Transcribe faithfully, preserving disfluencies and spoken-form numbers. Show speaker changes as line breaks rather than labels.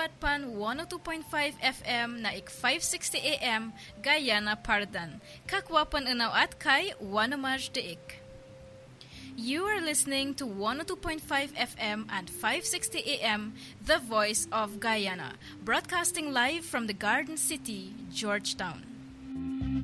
Patpan one oh two point five F M na ik five sixty A M Guyana Pardan. Kakwapan unaw at kay Wanamaj Deik. You are listening to one oh two point five F M and five sixty A M, The Voice of Guyana, broadcasting live from the Garden City, Georgetown.